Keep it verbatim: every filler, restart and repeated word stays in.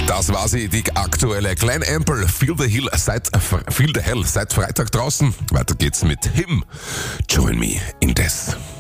Das war sie, die aktuelle Glen Ample, Feel the Hill, seit, Feel the Hell, seit Freitag draußen. Weiter geht's mit Him. Join me in this.